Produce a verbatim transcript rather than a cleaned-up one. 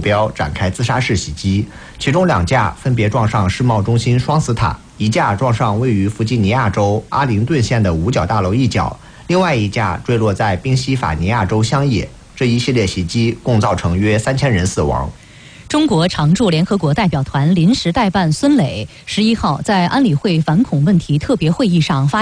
标展开自杀式袭击，其中两架分别撞上世贸中心双子塔，一架撞上位于弗吉尼亚州阿灵顿县的五角大楼一角，另外一架坠落在宾夕法尼亚州乡野。这一系列袭击共造成约三千人死亡。 中国常驻联合国代表团临时代办孙磊十一号在安理会反恐问题特别会议上发